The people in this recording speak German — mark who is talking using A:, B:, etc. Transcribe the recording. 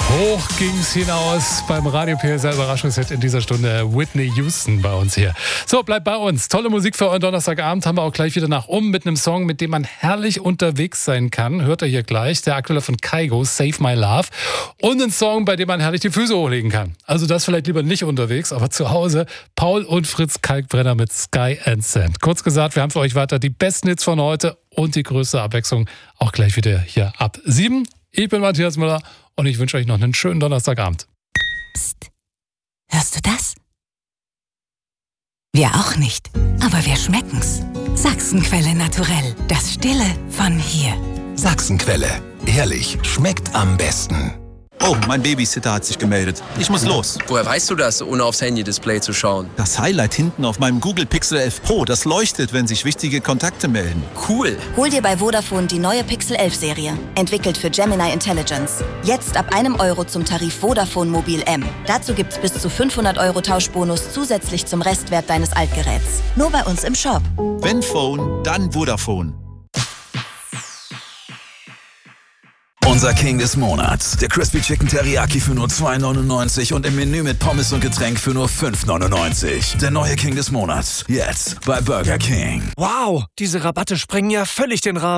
A: Hoch ging's hinaus beim Radio PSR Überraschungshit in dieser Stunde. Whitney Houston bei uns hier. So, bleibt bei uns. Tolle Musik für euren Donnerstagabend haben wir auch gleich wieder nach mit einem Song, mit dem man herrlich unterwegs sein kann. Hört ihr hier gleich. Der aktuelle von Kygo, Save My Love. Und ein Song, bei dem man herrlich die Füße hochlegen kann. Also das vielleicht lieber nicht unterwegs, aber zu Hause. Paul und Fritz Kalkbrenner mit Sky and Sand. Kurz gesagt, wir haben für euch weiter die besten Hits von heute und die größte Abwechslung auch gleich wieder hier ab 7. Ich bin Matthias Müller und ich wünsche euch noch einen schönen Donnerstagabend.
B: Psst. Hörst du das? Wir auch nicht, aber wir schmecken's. Sachsenquelle naturell, das Stille von hier.
C: Sachsenquelle, ehrlich, schmeckt am besten.
D: Oh, mein Babysitter hat sich gemeldet. Ich muss los.
E: Woher weißt du das, ohne aufs Handy-Display zu schauen?
D: Das Highlight hinten auf meinem Google Pixel 11 Pro, das leuchtet, wenn sich wichtige Kontakte melden.
E: Cool.
F: Hol dir bei Vodafone die neue Pixel 11 Serie. Entwickelt für Gemini Intelligence. Jetzt ab €1 zum Tarif Vodafone Mobil M. Dazu gibt's bis zu 500 € Tauschbonus zusätzlich zum Restwert deines Altgeräts. Nur bei uns im Shop.
D: Wenn Phone, dann Vodafone.
C: Unser King des Monats. Der Crispy Chicken Teriyaki für nur $2,99 und im Menü mit Pommes und Getränk für nur $5,99. Der neue King des Monats. Jetzt bei Burger King.
G: Wow, diese Rabatte sprengen ja völlig den Rahmen.